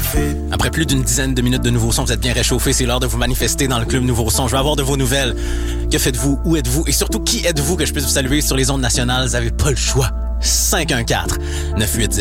fait. Après plus d'une dizaine de minutes de Nouveau Son, vous êtes bien réchauffés. C'est l'heure de vous manifester dans le club Nouveau Son. Je veux avoir de vos nouvelles. Que faites-vous? Où êtes-vous? Et surtout, qui êtes-vous que je puisse vous saluer sur les ondes nationales? Vous n'avez pas le choix. 514-980